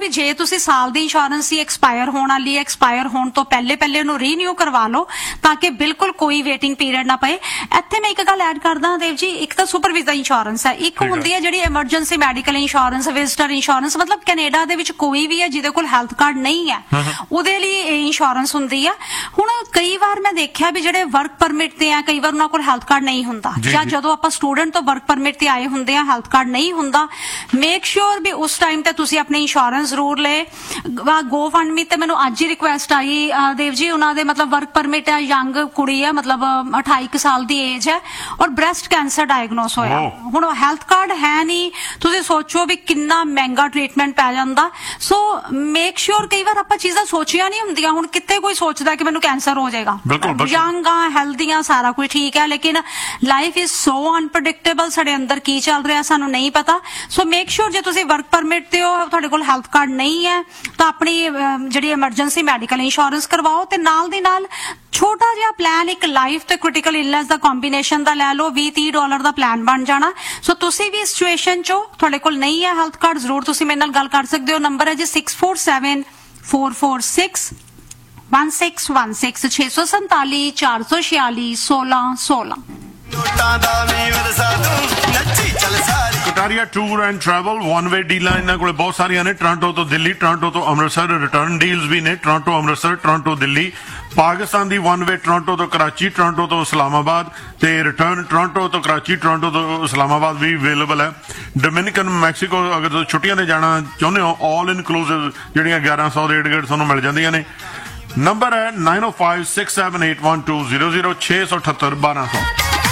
Speaker 5: ਤੁਸੀਂ ਸਾਲ ਦੀ ਇੰਸ਼ੋਰੈਂਸ ਹੀ ਐਕਸਪਾਇਰ ਹੋਣ ਵਾਲੀ ਹੈ, ਐਕਸਪਾਇਰ ਹੋਣ ਤੋਂ ਪਹਿਲੇ ਪਹਿਲੇ ਉਹਨੂੰ ਰੀਨਿਊ ਕਰਵਾ ਲਓ ਤਾਂ ਕਿ ਬਿਲਕੁਲ ਕੋਈ ਵੇਟਿੰਗ ਪੀਰੀਅਡ ਨਾ ਪਏ। ਇੱਥੇ ਮੈਂ ਇੱਕ ਗੱਲ ਐਡ ਕਰਦਾ ਦੇਵ ਜੀ, ਇੱਕ ਤਾਂ ਸੁਪਰਵਾਈਜ਼ਰ ਇੰਸ਼ੋਰੈਂਸ ਹੈ, ਇੱਕ ਹੁੰਦੀ ਹੈ ਜਿਹੜੀ emergency medical insurance, visitor insurance, ਮਤਲਬ ਕੈਨੇਡਾ ਦੇ ਵਿੱਚ ਕੋਈ ਵੀ ਹੈ ਜਿਹਦੇ ਕੋਲ ਹੈਲਥ ਕਾਰਡ ਨਹੀਂ ਹੈ ਉਹਦੇ ਲਈ ਇਹ ਇੰਸ਼ੋਰੈਂਸ ਹੁੰਦੀ ਆ। ਹੁਣ ਕਈ ਵਾਰ ਮੈਂ ਦੇਖਿਆ ਵੀ ਜਿਹੜੇ ਵਰਕ ਪਰਮਿਟ ਤੇ ਆ, ਕਈ ਵਾਰ ਉਹਨਾਂ ਕੋਲ ਹੈਲਥ ਕਾਰਡ ਨਹੀਂ ਹੁੰਦਾ, ਜਾਂ ਜਦੋਂ ਆਪਾਂ ਸਟੂਡੈਂਟ ਤੋਂ ਵਰਕ ਪਰਮਿਟ ਤੇ ਆਏ ਹੁੰਦੇ ਆ ਹੈਲਥ ਕਾਰਡ ਨਹੀਂ ਹੁੰਦਾ, ਮੇਕ ਸ਼ੋਰ ਵੀ ਉਸ ਟਾਈਮ ਤੇ ਤੁਸੀਂ ਆਪਣੀ ਇੰਸ਼ੋਰੈਂਸ ਜ਼ਰੂਰ ਲੈ। ਗੋ ਫੰਡ ਮੀ ਤੇ ਮੈਨੂੰ ਅੱਜ ਹੀ ਰਿਕੁਐਸਟ ਆਈ ਦੇਵ ਜੀ, ਉਹਨਾਂ ਦੇ ਮਤਲਬ ਵਰਕ ਪਰਮਿਟ ਹੈ, ਯੰਗ ਕੁੜੀ ਹੈ, ਮਤਲਬ ਅਠਾਈ ਕੁ ਸਾਲ ਦੀ ਏਜ ਹੈ ਔਰ ਬ੍ਰੈਸਟ ਕੈਂਸਰ ਡਾਇਗਨੋਸ ਹੋਇਆ। ਹੁਣ ਹੈਲਥ ਕਾਰਡ ਹੈ ਨਹੀਂ, ਤੁਸੀਂ ਸੋਚੋ ਵੀ ਕਿੰਨਾ ਮਹਿੰਗਾ ਟ੍ਰੀਟਮੈਂਟ ਪੈ ਜਾਂਦਾ। ਸੋ ਮੇਕ ਸ਼ੋਰ, ਕਈ ਵਾਰ ਆਪਾਂ ਚੀਜ਼ਾਂ ਸੋਚੀਆਂ ਨਹੀਂ ਹੁੰਦੀਆਂ, ਹੁਣ ਕਿੱਥੇ ਕੋਈ ਸੋਚਦਾ ਕਿ ਮੈਨੂੰ ਕੈਂਸਰ ਹੋ ਜਾਏਗਾ, ਯੰਗ ਆ, ਹੈਲਦੀ ਆ, ਸਾਰਾ ਕੁਝ ਠੀਕ ਹੈ, ਲੇਕਿਨ ਲਾਈਫ ਇਜ਼ ਸੋ ਅਨਪ੍ਰੈਡਿਕਟੇਬਲ, ਸਾਡੇ ਅੰਦਰ ਕੀ ਚੱਲ ਰਿਹਾ ਸਾਨੂੰ ਨਹੀਂ ਪਤਾ। ਸੋ ਮੇਕ ਸ਼ੋਰ ਜੇ ਤੁਸੀਂ ਵਰਕ ਪਰਮਿਟ ਤੇ ਹੋ, ਤੁਹਾਡੇ ਕੋਲ ਹੈਲਥ ਕਾਰਡ ਨਹੀਂ ਹੈ ਤਾਂ ਆਪਣੀ ਜਿਹੜੀ ਐਮਰਜੈਂਸੀ ਮੈਡੀਕਲ ਇੰਸ਼ੋਰੈਂਸ ਕਰਵਾਓ ਤੇ ਨਾਲ ਦੀ ਨਾਲ ਛੋਟਾ ਜਿਹਾ ਪਲਾਨ ਇੱਕ ਲਾਈਫ ਤੇ ਕ੍ਰਿਟੀਕਲ ਇਲਨੈਸ ਦਾ ਕੰਬੀਨੇਸ਼ਨ ਦਾ ਲੈ ਲਓ, ਵੀਹ ਤੀਹ ਡਾਲਰ ਦਾ ਪਲਾਨ ਬਣ ਜਾਣਾ। ਸੋ ਤੁਸੀਂ ਵੀ ਇਸ ਸਿਚੁਏਸ਼ਨ ਚੋਂ, ਤੁਹਾਡੇ ਕੋਲ ਨਹੀਂ ਹੈ ਹੈਲਥ ਕਾਰਡ, ਜ਼ਰੂਰ ਤੁਸੀਂ ਮੇਰੇ ਨਾਲ ਗੱਲ ਕਰ ਸਕਦੇ ਹੋ। ਨੰਬਰ ਹੈ G six four seven four four six one six one six छे सौ संताली चार सौ छियाली सोलह सोलह।
Speaker 8: ਨੋਟਾਂ ਦਾ ਵੀ ਵਰਸਾ ਦੂੰ ਨੱਚੀ ਚੱਲ ਸਾਰੀ।
Speaker 4: Kataria tour and travel one way ਡੀਲਾਂ ਇਹਨਾਂ ਕੋਲੇ ਬਹੁਤ ਸਾਰੀਆਂ ਨੇ, ਟੋਰਾਂਟੋ ਤੋਂ ਦਿੱਲੀ, ਟੋਰਾਂਟੋ ਤੋਂ ਅੰਮ੍ਰਿਤਸਰ, ਰਿਟਰਨ ਡੀਲਸ ਵੀ ਨੇ, ਟੋਰਾਂਟੋ ਅੰਮ੍ਰਿਤਸਰ, ਟੋਰਾਂਟੋ ਦਿੱਲੀ, ਪਾਕਿਸਤਾਨ ਦੀ ਵਨ ਵੇ ਟੋਰਾਂਟੋ ਤੋਂ ਕਰਾਚੀ, ਟੋਰਾਂਟੋ ਤੋਂ ਇਸਲਾਮਾਬਾਦ ਤੇ ਰਿਟਰਨ ਟੋਰਾਂਟੋ ਤੋਂ ਕਰਾਚੀ, ਟੋਰਾਂਟੋ ਤੋਂ ਇਸਲਾਮਾਬਾਦ ਵੀ ਅਵੇਲੇਬਲ ਹੈ। ਡੋਮਿਨਿਕਨ ਮੈਕਸੀਕੋ ਅਗਰ ਤੁਸੀਂ ਛੁੱਟੀਆਂ ਤੇ ਜਾਣਾ ਚਾਹੁੰਦੇ ਹੋ, ਆਲ ਇਨਕਲੂਸਿਵ ਜਿਹੜੀਆਂ ਗਿਆਰਾਂ ਸੌ ਰੇਟ ਗੇਟ ਤੁਹਾਨੂੰ ਮਿਲ ਜਾਂਦੀਆਂ ਨੇ। ਨੰਬਰ ਹੈ ਨਾइन ओ five six seven eight one two zero zero छे सौ अठहत्तर बारह सौ।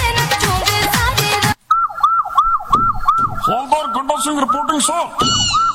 Speaker 9: हौलदार गंडा सिंह रिपोर्टिंग सर।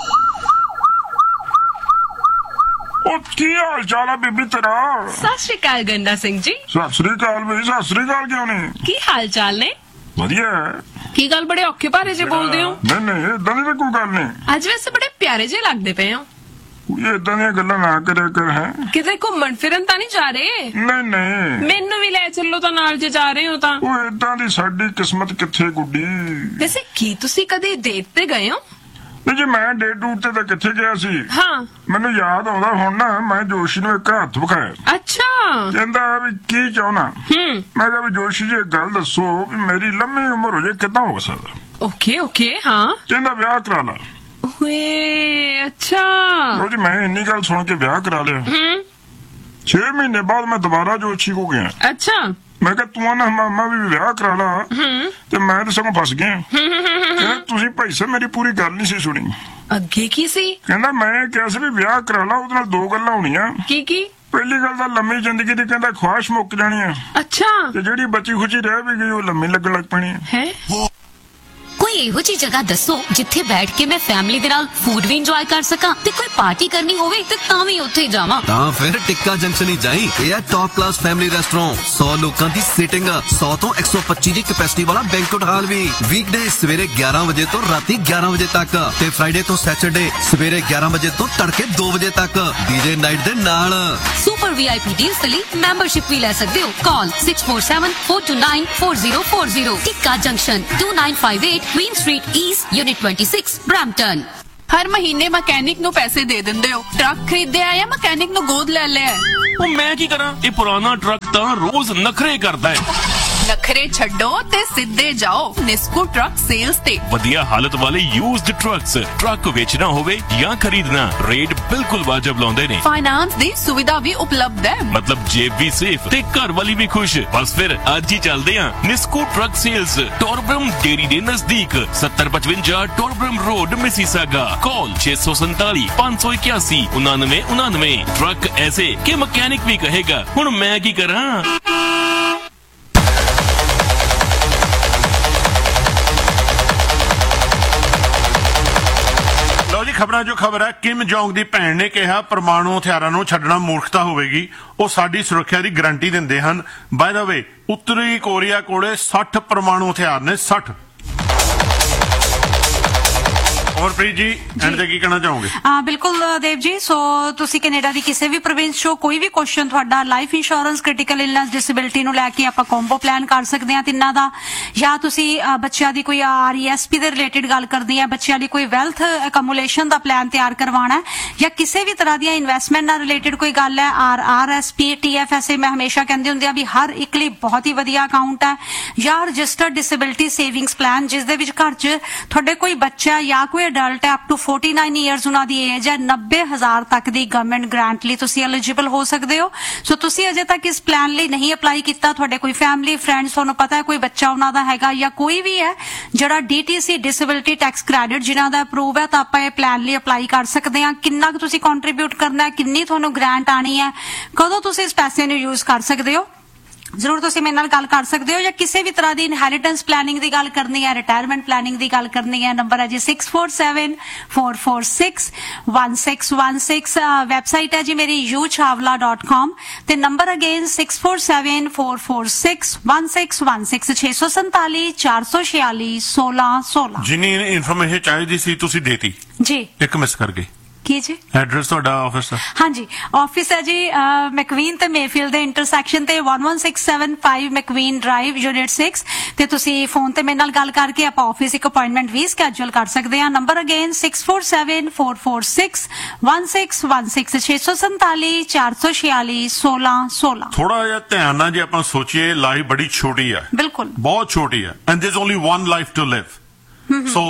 Speaker 9: ਉਹ ਕੀ ਹਾਲ ਚਾਲ ਆ ਬੀਬੀ ਤੇਰਾ?
Speaker 10: ਸਤਿ ਸ਼੍ਰੀ ਅਕਾਲ ਗੰਡਾ ਸਿੰਘ ਜੀ।
Speaker 9: ਸਤਿ ਸ੍ਰੀ ਅਕਾਲ ਬਈ, ਸਤਿ ਸ੍ਰੀ ਅਕਾਲ ਕਿਉਂ ਨਹੀਂ?
Speaker 10: ਕੀ ਹਾਲ ਚਾਲ ਨੇ?
Speaker 9: ਵਧੀਆ।
Speaker 10: ਕੀ ਗੱਲ ਬੜੇ ਔਖੇ ਭਾਰੇ ਜੇ ਬੋਲਦੇ ਹੋ?
Speaker 9: ਨਹੀਂ ਨਹੀਂ ਏਦਾਂ ਦੀ ਤਾਂ ਕੋਈ ਗੱਲ ਨਹੀਂ।
Speaker 10: ਅੱਜ ਵੈਸੇ ਬੜੇ ਪਿਆਰੇ ਜੇ ਲੱਗਦੇ ਪਏ ਹੋ।
Speaker 9: ਇਹ ਏਦਾਂ ਦੀਆਂ ਗੱਲਾਂ ਨਾ ਕਰਿਆ ਕਰ। ਹੈ
Speaker 10: ਕਿਤੇ ਘੁੰਮਣ ਫਿਰਨ ਤਾਂ ਨਹੀਂ ਜਾ ਰਹੇ?
Speaker 9: ਨਹੀਂ ਨਹੀਂ।
Speaker 10: ਮੈਨੂੰ ਵੀ ਲੈ ਚੱਲੋ ਤਾਂ ਨਾਲ ਜੇ ਜਾ ਰਹੇ ਹੋ ਤਾਂ।
Speaker 9: ਉਹ ਏਦਾਂ ਦੀ ਸਾਡੀ ਕਿਸਮਤ ਕਿੱਥੇ ਗੁੱਡੀ।
Speaker 10: ਵੈਸੇ ਕੀ ਤੁਸੀਂ ਕਦੇ ਡੇਟ ਤੇ ਗਏ ਹੋ?
Speaker 9: ਨਹੀਂ ਜੀ, ਮੈਂ ਡੇਟ ਡੂਟ ਤੇ ਤਾਂ ਕਿੱਥੇ ਗਿਆ ਸੀ।
Speaker 10: ਹਾਂ
Speaker 9: ਮੈਨੂੰ ਯਾਦ ਆਉਂਦਾ ਹੁਣ ਨਾ, ਮੈਂ ਜੋਸ਼ੀ ਨੂੰ ਇੱਕ ਹੱਥ ਵਿਖਾਇਆ।
Speaker 10: ਅੱਛਾ।
Speaker 9: ਕਹਿੰਦਾ ਵੀ ਕੀ ਚਾਹੁੰਦਾ?
Speaker 10: ਹੂੰ।
Speaker 9: ਮੈਂ ਕਿਹਾ ਵੀ ਜੋਸ਼ੀ ਜੀ ਇੱਕ ਗੱਲ ਦੱਸੋ ਵੀ ਮੇਰੀ ਲੰਮੀ ਉਮਰ ਹੋ ਜਾਏ ਕਿੱਦਾਂ ਹੋ ਸਕਦਾ?
Speaker 10: Okay okay. ਹਾਂ।
Speaker 9: ਕਹਿੰਦਾ ਵਿਆਹ ਕਰਾ ਲਾ।
Speaker 10: ਓਏ ਅੱਛਾ।
Speaker 9: ਉਹ ਜੀ ਮੈਂ ਇੰਨੀ ਗੱਲ ਸੁਣ ਕੇ ਵਿਆਹ ਕਰਾ ਲਿਆ।
Speaker 10: ਹੂੰ।
Speaker 9: ਛੇ ਮਹੀਨੇ ਬਾਅਦ ਮੈਂ ਦੁਬਾਰਾ ਜੋਸ਼ੀ ਕੋ ਗਿਆ।
Speaker 10: ਅੱਛਾ।
Speaker 9: ਮੈਂ ਕਿਹਾ ਤੂੰ ਨਾ ਮਾਮਾ ਵੀ ਵਿਆਹ ਕਰਾ ਲਾ।
Speaker 10: ਹੂੰ।
Speaker 9: ਤੇ ਮੈਂ ਤਾਂ ਸਗੋਂ ਫਸ ਗਿਆ। ਕਹਿੰਦਾ ਤੁਸੀਂ ਭਾਈ ਸਾਹਿਬ ਮੇਰੀ ਪੂਰੀ ਗੱਲ ਨਹੀਂ ਸੀ ਸੁਣੀ।
Speaker 10: ਅੱਗੇ ਕੀ ਸੀ?
Speaker 9: ਕਹਿੰਦਾ ਮੈਂ ਕਿਹਾ ਸੀ ਵੀ ਵਿਆਹ ਕਰਾ ਲਾ, ਉਹਦੇ ਨਾਲ ਦੋ ਗੱਲਾਂ ਹੋਣੀਆਂ।
Speaker 10: ਕੀ ਕੀ?
Speaker 9: ਪਹਿਲੀ ਗੱਲ ਤਾਂ ਲੰਮੀ ਜ਼ਿੰਦਗੀ ਦੀ ਕਹਿੰਦਾ ਖੁਆਇਸ਼ ਮੁੱਕ ਜਾਣੀ ਆ।
Speaker 10: ਅੱਛਾ।
Speaker 9: ਤੇ ਜਿਹੜੀ ਬਚੀ ਖੁਚੀ ਰਹਿ ਵੀ ਗਈ ਉਹ ਲੰਮੀ ਲੱਗਣ ਲੱਗ ਪੈਣੀ ਆ।
Speaker 10: ਹੈ
Speaker 11: ਕੋਈ ਇਹੋ ਜਿਹੀ ਜਗ੍ਹਾ ਦੱਸੋ ਜਿੱਥੇ ਬੈਠ ਕੇ ਮੈਂ ਫੈਮਿਲੀ ਦੇ ਨਾਲ ਫੂਡ ਵੀ ਇੰਜੋਏ ਕਰ ਸਕਾਂ ਤੇ ਕੋਈ ਪਾਰਟੀ ਕਰਨੀ ਹੋਵੇ ਤੇ ਤਾਂ ਵੀ ਉੱਥੇ ਜਾਵਾਂ।
Speaker 12: ਤਾਂ ਫਿਰ ਟਿੱਕਾ ਜੰਕਸ਼ਨ ਹੀ ਜਾਈ। ਇਹ ਹੈ ਟੌਪ ਕਲਾਸ ਫੈਮਿਲੀ ਰੈਸਟੋਰੈਂਟ, ਸੌ ਲੋਕਾਂ ਦੀ ਸੀਟਿੰਗ, ਸੌ ਤੋਂ ਇੱਕ ਸੌ ਪੱਚੀ ਦੀ ਕੈਪੈਸਿਟੀ ਵਾਲਾ ਬੈਂਕੁਏਟ ਹਾਲ ਵੀ। ਵੀਕਡੇ ਸਵੇਰੇ ਗਿਆਰਾਂ ਵਜੇ ਤੋਂ ਰਾਤੀ ਗਿਆਰਾਂ ਵਜੇ ਤੱਕ ਤੇ ਫਰਾਈਡੇ ਤੋਂ ਸੈਟਰਡੇ ਸਵੇਰੇ ਗਿਆਰਾਂ ਵਜੇ ਤੋਂ ਤੜਕੇ ਦੋ ਵਜੇ ਤੱਕ ਡੀਜੇ ਨਾਈਟ ਦੇ ਨਾਲ।
Speaker 11: ਸੁਪਰ ਵੀਆਈਪੀ ਡੀਲਸ ਲਈ ਮੈਂਬਰਸ਼ਿਪ ਵੀ ਲੈ ਸਕਦੇ ਹੋ। ਕਾਲ six four seven four to nine four zero four zero. Tikka junction to nine five eight queen street east unit छब्बीस ब्रैम्पटन।
Speaker 10: ਹਰ ਮਹੀਨੇ ਮਕੈਨਿਕ ਨੂੰ ਪੈਸੇ ਦੇ ਦਿੰਦੇ ਹੋ। ਟਰੱਕ ਖਰੀਦਿਆ ਜਾਂ ਮਕੈਨਿਕ ਨੂੰ ਗੋਦ ਲੈ ਲਿਆ?
Speaker 3: ਉਹ ਮੈਂ ਕੀ ਕਰਾਂ, ਇਹ ਪੁਰਾਣਾ ਟਰੱਕ ਤਾਂ ਰੋਜ਼ ਨਖਰੇ ਕਰਦਾ ਹੈ।
Speaker 10: ਨਖਰੇ ਛੱਡੋ ਤੇ ਸਿੱਧੇ ਜਾਓ ਨਿਸਕੋ ਟਰੱਕ ਸੇਲਸ ਤੇ।
Speaker 3: ਵਧੀਆ ਹਾਲਤ ਵਾਲੇ ਯੂਜ਼ਡ ਟਰੱਕਸ, ਟਰੱਕ ਵੇਚਣਾ ਹੋਵੇ ਜਾਂ ਖਰੀਦਣਾ, ਰੇਟ ਬਿਲਕੁਲ ਵਾਜਬ ਲਾਉਂਦੇ ਨੇ।
Speaker 10: ਫਾਈਨਾਂਸ ਦੀ ਸੁਵਿਧਾ ਵੀ ਉਪਲਬਧ ਹੈ।
Speaker 3: ਮਤਲਬ ਜੇਬ ਵੀ ਸੇਫ ਤੇ ਘਰ ਵਾਲੀ ਵੀ ਖੁਸ਼। ਬਸ ਫਿਰ ਅੱਜ ਹੀ ਚੱਲਦੇ ਹਾਂ ਨਿਸਕੋ ਟਰੱਕ ਸੇਲਸ, ਟੋਰਬਰਮ ਡੇਰੀ ਦੇ ਨਜ਼ਦੀਕ, सत्तर पचवंजा टोरब्रम रोड मिसिसागा। कॉल छह सौ सैतालीस पाँच सौ इक्यासी उनानवे उनानवे। ट्रक ऐसे कि मैकेनिक भी कहेगा हुण मैं की करा।
Speaker 4: ਲਓ ਜੀ ਖਬਰਾਂ ਜੋ ਖਬਰ ਹੈ, ਕਿਮ ਜੋਂਗ ਦੀ ਭੈਣ ਨੇ ਕਿਹਾ ਪਰਮਾਣੂ ਹਥਿਆਰਾਂ ਨੂੰ ਛੱਡਣਾ ਮੂਰਖਤਾ ਹੋਵੇਗੀ। ਉਹ ਸਾਡੀ ਸੁਰੱਖਿਆ ਦੀ ਗਾਰੰਟੀ ਦਿੰਦੇ ਹਨ। ਬਾਏ ਦਾ ਵੇ ਉੱਤਰੀ ਕੋਰੀਆ ਕੋਲੇ ਸੱਠ ਪਰਮਾਣੂ ਹਥਿਆਰ ਨੇ। ਸੱਠ ਉਮਰਪ੍ਰੀਤ ਜੀ ਐਂਡ ਤੇ ਕੀ ਕਹਿਣਾ ਚਾਹੋਗੇ?
Speaker 5: ਹਾਂ ਬਿਲਕੁਲ ਦੇਵ ਜੀ। ਸੋ ਤੁਸੀਂ ਕੈਨੇਡਾ ਦੀ ਕਿਸੇ ਵੀ ਪ੍ਰੋਵਿੰਸ ਚੋਂ ਕੋਈ ਵੀ ਕੁਐਸਚਨ ਤੁਹਾਡਾ life insurance, critical illness, disability ਨੂੰ ਲੈ ਕੇ ਆਪਾਂ ਕੰਬੋ ਪਲਾਨ ਕਰ ਸਕਦੇ ਹਾਂ ਤਿੰਨਾਂ ਦਾ, ਜਾਂ ਤੁਸੀਂ ਅ, ਬੱਚਿਆਂ ਦੀ ਕੋਈ ਆਰ ਈ ਐਸ ਪੀ ਦੇ ਰਿਲੇਟਡ ਗੱਲ ਕਰਨੀ ਹੈ, ਬੱਚਿਆਂ ਲਈ ਕੋਈ ਵੈਲਥ ਅਕਮੂਲੇਸ਼ਨ ਦਾ ਪਲਾਨ ਤਿਆਰ ਕਰਵਾਉਣਾ ਹੈ, ਜਾਂ ਕਿਸੇ ਵੀ ਤਰ੍ਹਾਂ ਦੀਆਂ ਇਨਵੈਸਟਮੈਂਟ ਨਾਲ ਰਿਲੇਟਡ ਕੋਈ ਗੱਲ ਹੈ, R R S P, T F S A, ਮੈਂ ਹਮੇਸ਼ਾ ਕਹਿੰਦੀ ਹੁੰਦੀ ਆ ਵੀ ਹਰ ਇੱਕ ਲਈ ਬਹੁਤ ਹੀ ਵਧੀਆ ਅਕਾਊਂਟ ਹੈ, ਜਾਂ ਰਜਿਸਟਰਡ ਡਿਸੇਬਿਲਿਟੀ ਸੇਵਿੰਗਸ ਪਲਾਨ ਜਿਸ ਦੇ ਵਿੱਚ ਘਰ 'ਚ ਤੁਹਾਡੇ ਕੋਈ ਬੱਚਾ ਜਾਂ ਕੋਈ ਅਡਲਟ ਹੈ ਅਪ ਟੂ ਉਨਤਾਲੀ ਇਅਰਸ ਉਹਨਾਂ ਦੀ ਏਜ ਹੈ, ਨੱਬੇ ਹਜ਼ਾਰ ਤੱਕ ਦੀ ਗਵਰਨਮੈਂਟ ਗ੍ਰਾਂਟ ਲਈ ਤੁਸੀਂ ਐਲੀਜੀਬਲ ਹੋ ਸਕਦੇ ਹੋ। ਸੋ ਤੁਸੀਂ ਅਜੇ ਤੱਕ ਇਸ ਪਲਾਨ ਲਈ ਨਹੀਂ ਅਪਲਾਈ ਕੀਤਾ, ਤੁਹਾਡੇ ਕੋਈ ਫੈਮਿਲੀ ਫਰੈਂਡਸ ਤੁਹਾਨੂੰ ਪਤਾ ਹੈ ਕੋਈ ਬੱਚਾ ਉਹਨਾਂ ਦਾ ਹੈਗਾ ਜਾਂ ਕੋਈ ਵੀ ਹੈ ਜਿਹੜਾ D T C disability tax credit ਜਿਨ੍ਹਾਂ ਦਾ ਅਪਰੂਵ ਹੈ, ਤਾਂ ਆਪਾਂ ਇਹ ਪਲਾਨ ਲਈ ਅਪਲਾਈ ਕਰ ਸਕਦੇ ਹਾਂ। ਕਿੰਨਾ ਕੁ ਤੁਸੀਂ ਕੰਟਰੀਬਿਊਟ ਕਰਨਾ ਹੈ, ਕਿੰਨੀ ਤੁਹਾਨੂੰ ਗ੍ਰਾਂਟ ਆਣੀ ਹੈ, ਕਦੋਂ ਤੁਸੀਂ ਇਸ ਪੈਸੇ ਨੂੰ ਯੂਜ਼ ਕਰ ਸਕਦੇ ਹੋ, ਜ਼ਰੂਰ ਤੁਸੀਂ ਮੇਰੇ ਨਾਲ ਗੱਲ ਕਰ ਸਕਦੇ ਹੋ। ਜਾਂ ਕਿਸੇ ਵੀ ਤਰ੍ਹਾਂ ਦੀ ਇਨਹੈਰੀਟੈਂਸ ਪਲੈਨਿੰਗ ਦੀ ਗੱਲ ਕਰਨੀ ਹੈ, ਰਿਟਾਇਰਮੈਂਟ ਪਲੈਨਿੰਗ ਦੀ ਗੱਲ ਕਰਨੀ ਹੈ, ਨੰਬਰ ਹੈ G six four seven four four six one six one six. Website ਹੈ ਜੀ ਮੇਰੀ ਯੂ ਚਾਵਲਾ ਡਾਟ ਕਾਮ ਤੇ number again six four seven four four six one six one six ਛੇ ਸੌ ਸੰਤਾਲੀ ਚਾਰ ਸੌ ਛਿਆਲੀ ਸੋਲਾਂ ਸੋਲਾਂ।
Speaker 4: ਜਿੰਨੀ ਇਨਫੋਰਮੇਸ਼ਨ ਚਾਹੀਦੀ ਸੀ ਤੁਸੀਂ ਦੇਤੀ
Speaker 5: ਜੀ, ਇੱਕ
Speaker 4: ਮਿਸ ਕਰ ਗਏ।
Speaker 5: ਕੀ ਜੀ?
Speaker 4: ਐਡਰੈਸ ਤੁਹਾਡਾ ਆਫਿਸ ਦਾ? ਹਾਂਜੀ,
Speaker 5: ਆਫਿਸ ਹੈ ਜੀ ਮੈਕਵੀਨ ਤੇ ਮੇਫੀਲਡ ਦੇ ਇੰਟਰਸੈਕਸ਼ਨ ਤੇ one one six seven five ਮੈਕਵੀਨ drive unit six ਤੇ ਤੁਸੀਂ ਫੋਨ ਤੇ ਮੇਰੇ ਨਾਲ ਗੱਲ ਕਰਕੇ ਆਪਾਂ ਆਫਿਸ ਇੱਕ ਅਪਾਇੰਟਮੈਂਟ ਵੀ ਸਕੈਜੂਲ ਕਰ ਸਕਦੇ ਹਾਂ। Number again six four seven four four six one six one six ਛੇ ਸੌ ਸੰਤਾਲੀ ਚਾਰ ਸੌ ਛਿਆਲੀ ਸੋਲਾਂ ਸੋਲਾਂ।
Speaker 4: ਥੋੜਾ ਜਿਹਾ ਧਿਆਨ ਨਾਲ ਜੇ ਆਪਾਂ ਸੋਚੀਏ, ਲਾਈਫ ਬੜੀ ਛੋਟੀ ਹੈ,
Speaker 5: ਬਿਲਕੁਲ
Speaker 4: ਬਹੁਤ ਛੋਟੀ ਹੈ, and ਦੇयर is only one life to ਲਿਵ। ਸੋ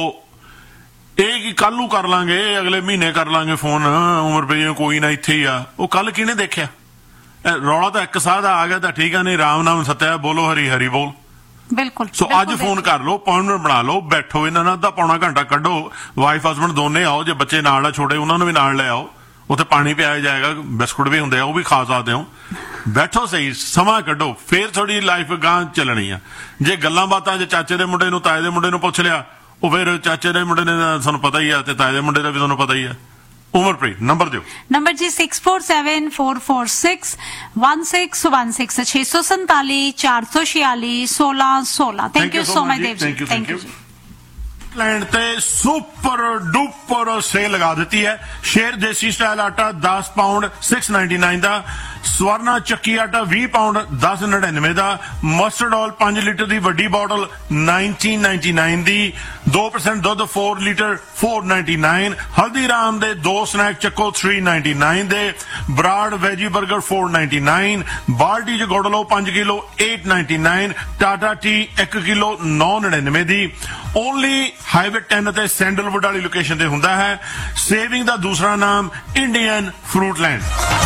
Speaker 4: ਇਹ ਕੀ ਕੱਲ ਨੂੰ ਕਰ ਲਾਂਗੇ, ਅਗਲੇ ਮਹੀਨੇ ਕਰ ਲਾਂਗੇ ਫੋਨ, ਉਮਰ ਪਈ ਕੋਈ ਨਾ ਇੱਥੇ ਹੀ ਆ, ਉਹ ਕੱਲ ਕਿਹਨੇ ਦੇਖਿਆ? ਰੌਲਾ ਤਾਂ ਇੱਕ ਸਾਹ ਦਾ ਆ ਗਿਆ ਤਾਂ ਠੀਕ ਆ, ਨਹੀਂ ਰਾਮ ਨਾਮ ਸਤਿਆ ਬੋਲੋ ਹਰੀ ਹਰੀ ਬੋਲ।
Speaker 5: ਬਿਲਕੁਲ।
Speaker 4: ਸੋ ਅੱਜ ਫੋਨ ਕਰ ਲਓ, ਅਪਾਇੰਟਮੈਂਟ ਬਣਾ ਲਓ, ਬੈਠੋ ਇਹਨਾਂ ਨਾਲ ਅੱਧਾ ਪੌਣਾ ਘੰਟਾ ਕੱਢੋ, ਵਾਈਫ ਹਸਬੈਂਡ ਦੋਨੇ ਆਓ, ਜੇ ਬੱਚੇ ਨਾਲ ਆ ਛੋਟੇ ਉਹਨਾਂ ਨੂੰ ਵੀ ਨਾਲ ਲੈ ਆਓ, ਉੱਥੇ ਪਾਣੀ ਪਿਆਇਆ ਜਾਏਗਾ, ਬਿਸਕੁਟ ਵੀ ਹੁੰਦੇ ਆ ਉਹ ਵੀ ਖਾ ਸਕਦੇ ਹੋ, ਬੈਠੋ ਸਹੀ ਸਮਾਂ ਕੱਢੋ, ਫੇਰ ਥੋੜੀ ਲਾਈਫ ਗਾਂ ਚੱਲਣੀ ਆ। ਜੇ ਗੱਲਾਂ ਬਾਤਾਂ ਜੇ ਚਾਚੇ ਦੇ ਮੁੰਡੇ ਨੂੰ ਤਾਏ ਦੇ ਮੁੰਡੇ ਨੂੰ ਪੁੱਛ ਲਿਆ, ਉਹ ਫਿਰ ਚਾਚੇ ਦੇ ਮੁੰਡੇ ਨੇ ਤੁਹਾਨੂੰ ਪਤਾ ਹੀ ਆ ਤੇ ਤਾਏ ਦੇ ਮੁੰਡੇ ਦਾ ਵੀ ਤੁਹਾਨੂੰ ਪਤਾ ਹੀ ਆ। ਉਮਰਪ੍ਰੀਤ ਨੰਬਰ ਦਿਓ।
Speaker 5: Number G six four seven four four six one six one six ਛੇ ਸੌ ਸੰਤਾਲੀ ਚਾਰ ਸੌ ਛਿਆਲੀ ਸੋਲਾਂ ਸੋਲਾਂ। Thank you so much Dev ji, thank you.
Speaker 4: Land ਤੇ ਸੁਪਰ ਡੁਪਰ ਸੇਲ ਲਗਾ ਦਿੱਤੀ ਹੈ। ਸ਼ੇਰ ਦੇਸੀ ਸਟਾਈਲ ਆਟਾ ਦਸ ਪਾਉਂਡ ਛੇ ਨਾਈਨਟੀ ਨਾਈਨ ਦਾ, ਸਵਰਨਾ ਚੱਕੀ ਆਟਾ ਵੀਹ ਪਾਉਂਡ ਦਸ ਨੜਿਨਵੇਂ ਦਾ, ਮਸਟਰਡ ਆਇਲ ਪੰਜ ਲੀਟਰ ਦੀ ਵੱਡੀ ਬੋਟਲ ਨਾਈਨਟੀਨ ਨਾਈਨਟੀ ਨਾਈਨ ਦੀ, ਦੋ ਪਰਸੈਂਟ ਦੁੱਧ ਚਾਰ ਲੀਟਰ ਚਾਰ ਨਾਈਨਟੀ ਨਾਈਨ, ਹਲਦੀਰਾਮ ਦੇ ਦੋ ਸਨੈਕ ਚੱਕੋ ਤਿੰਨ ਨਾਈਨਟੀ ਨਾਈਨ ਦੇ, ਬਰਾਡ ਵੈਜੀ 버ਗਰ ਚਾਰ ਨਾਈਨਟੀ ਨਾਈਨ, ਬਾਲਟੀ ਚ ਗੁੜ ਲਓ ਪੰਜ ਕਿਲੋ ਅੱਠ ਨਾਈਨਟੀ ਨਾਈਨ, ਟਾਟਾ ਟੀ ਇੱਕ ਕਿਲੋ ਨੌ ਨੜਿਨਵੇਂ ਦੀ। ਓਨਲੀ ਹਾਈਵੇ ਟੈਨ ਅਤੇ ਸੈਂਡਲਵੁੱਡ ਵਾਲੀ ਲੋਕੇਸ਼ਨ ਤੇ ਹੁੰਦਾ ਹੈ। ਸੇਵਿੰਗ ਦਾ ਦੂਸਰਾ ਨਾਮ Indian ਫਰੂਟਲੈਂਡ।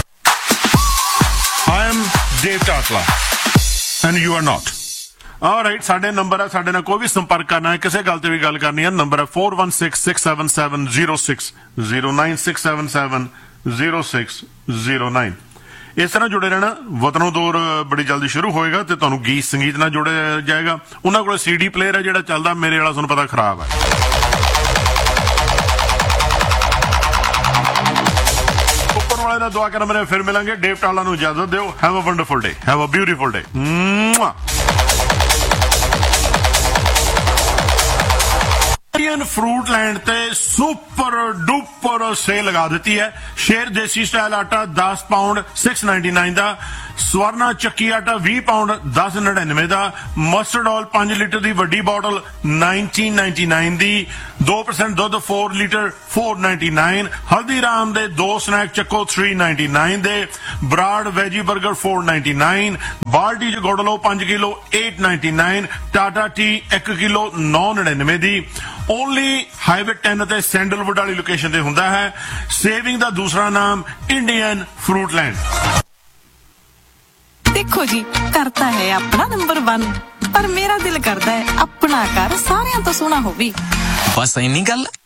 Speaker 4: I am Dave Tatla and you are not. Alright, ਸਾਡੇ ਨੰਬਰ ਹੈ, ਸਾਡੇ ਨਾਲ ਕੋਈ ਵੀ ਸੰਪਰਕ ਕਰਨਾ ਹੈ, ਕਿਸੇ ਗੱਲ ਤੇ ਵੀ ਗੱਲ ਕਰਨੀ ਹੈ, ਨੰਬਰ ਹੈ four one six six seven seven zero six zero nine six seven seven zero six zero nine। ਇਸ ਤਰ੍ਹਾਂ ਜੁੜੇ ਰਹਿਣਾ। ਵਤਨੋਂ ਦੌਰ ਬੜੀ ਜਲਦੀ ਸ਼ੁਰੂ ਹੋਏਗਾ ਤੇ ਤੁਹਾਨੂੰ ਗੀਤ ਸੰਗੀਤ ਨਾਲ ਜੋੜਿਆ ਜਾਏਗਾ। ਉਹਨਾਂ ਕੋਲ ਸੀਡੀ ਪਲੇਅਰ ਹੈ ਜਿਹੜਾ ਚੱਲਦਾ, ਮੇਰੇ ਵਾਲਾ ਤੁਹਾਨੂੰ ਪਤਾ ਖਰਾਬ ਹੈ। ਵਾਲੇ ਦਾ ਦੁਆ ਕਰ ਮੇਰੇ, ਫਿਰ ਮਿਲਾਂਗੇ। ਡੇਵ ਟਾਲਾ ਨੂੰ ਇਜਾਜ਼ਤ ਦਿਓ। Have a wonderful day, have a beautiful day. Indian ਫਰੂਟਲੈਂਡ ਤੇ ਸੁਪਰ ਡੁਪਰ ਸੇਲ ਲਗਾ ਦਿੱਤੀ ਹੈ। ਸ਼ੇਰ ਦੇਸੀ ਸਟਾਈਲ ਆਟਾ ਦਸ ਪਾਉਂਡ ਛੇ ਨਾਈਨਟੀ ਨਾਈਨ ਦਾ, ਸਵਰਨਾ ਚੱਕੀ ਆਟਾ ਵੀਹ ਪਾਉਂਡ ਦਸ ਨੜਿਨਵੇਂ ਦਾ, ਮਸਟਰਡ ਆਇਲ ਪੰਜ ਲੀਟਰ ਦੀ ਵੱਡੀ ਬੋਟਲ ਨਾਈਨਟੀਨ ਨਾਈਨਟੀ ਨਾਈਨ ਦੀ, ਦੋ ਪਰਸੈਂਟ ਦੁੱਧ ਚਾਰ ਲੀਟਰ ਚਾਰ ਨਾਈਨਟੀ ਨਾਈਨ, ਹਲਦੀਰਾਮ ਦੇ ਦੋ ਸਨੈਕ ਚੱਕੋ ਤਿੰਨ ਨਾਈਨਟੀ ਨਾਈਨ ਦੇ, ਬਰਾਡ ਵੈਜੀ 버ਗਰ ਚਾਰ ਨਾਈਨਟੀ ਨਾਈਨ, ਬਾਲਟੀ ਚ ਗੁੜ ਲਓ ਪੰਜ ਕਿਲੋ ਅੱਠ ਨਾਈਨਟੀ ਨਾਈਨ, ਟਾਟਾ ਟੀ ਇੱਕ ਕਿਲੋ ਨੌ ਨੜਿਨਵੇਂ ਦੀ। ਓਨਲੀ ਹਾਈਵੇ ਟੈਨ ਅਤੇ ਸੈਂਡਲਵੁੱਡ ਵਾਲੀ ਲੋਕੇਸ਼ਨ ਤੇ ਹੁੰਦਾ ਹੈ। ਸੇਵਿੰਗ ਦਾ ਦੂਸਰਾ ਨਾਮ ਇੰਡੀਅਨ ਫਰੂਟਲੈਂਡ।
Speaker 13: ਦੇਖੋ ਜੀ, ਘਰ ਤਾਂ ਹੈ ਆਪਣਾ ਨੰਬਰ वन, ਪਰ ਮੇਰਾ ਦਿਲ ਕਰਦਾ ਹੈ ਆਪਣਾ ਘਰ ਸਾਰਿਆਂ ਤੋਂ ਸੋਹਣਾ ਹੋਵੇ।
Speaker 14: ਬਸ ਇੰਨੀ ਗੱਲ।